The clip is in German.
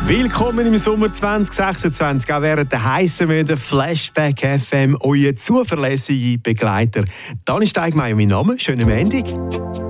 Willkommen im Sommer 2026, auch während der heissen Monate Flashback FM, euer zuverlässiger Begleiter. Dani Steigmeier, mein Name, schönen Montag.